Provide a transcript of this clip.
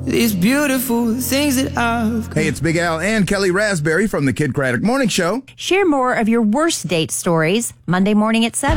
these beautiful things that I've got. Hey, it's Big Al and Kelly Raspberry from the Kid Craddock Morning Show. Share more of your worst date stories Monday morning at 7.